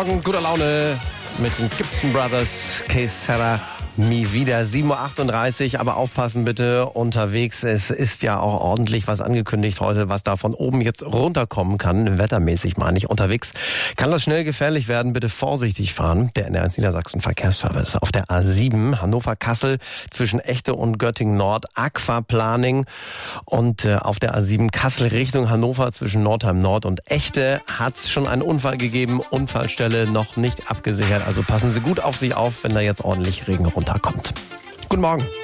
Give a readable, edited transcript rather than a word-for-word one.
Morgen, guter Laune mit den Gibson Brothers, Que Sera Mi Vida, 7.38 Uhr, aber aufpassen bitte unterwegs. Es ist ja auch ordentlich was angekündigt heute, was da von oben jetzt runterkommen kann, wettermäßig meine ich. Unterwegs kann das schnell gefährlich werden, bitte vorsichtig fahren. Der NDR Niedersachsen Verkehrsservice auf der A7 Hannover-Kassel zwischen Echte und Göttingen-Nord, Aquaplaning, und auf der A7 Kassel Richtung Hannover zwischen Nordheim-Nord und Echte hat es schon einen Unfall gegeben, Unfallstelle noch nicht abgesichert, also passen Sie gut auf sich auf, wenn da jetzt ordentlich Regen runterkommt. Guten Morgen.